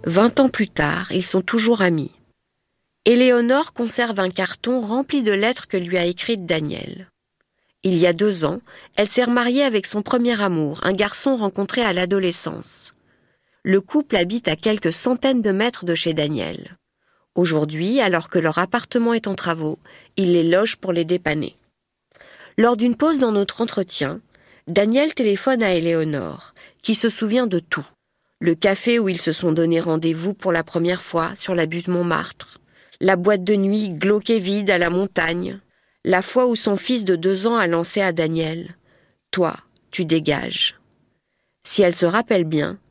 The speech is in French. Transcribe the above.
20 ans plus tard, ils sont toujours amis. Éléonore conserve un carton rempli de lettres que lui a écrites Daniel. Il y a 2 ans, elle s'est remariée avec son premier amour, un garçon rencontré à l'adolescence. Le couple habite à quelques centaines de mètres de chez Daniel. Aujourd'hui, alors que leur appartement est en travaux, il les loge pour les dépanner. Lors d'une pause dans notre entretien, Daniel téléphone à Éléonore, qui se souvient de tout. Le café où ils se sont donné rendez-vous pour la première fois sur la butte Montmartre, la boîte de nuit glauque et vide à la montagne, la fois où son fils de 2 ans a lancé à Daniel « Toi, tu dégages ». Si elle se rappelle bien,